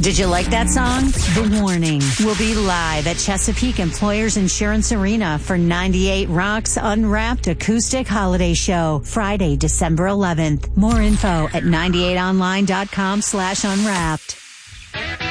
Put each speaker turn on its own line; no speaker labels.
Did you like that song? The Warning will be live at Chesapeake Employers Insurance Arena for 98 Rock's Unwrapped Acoustic Holiday Show, Friday, December 11th. More info at 98online.com/unwrapped.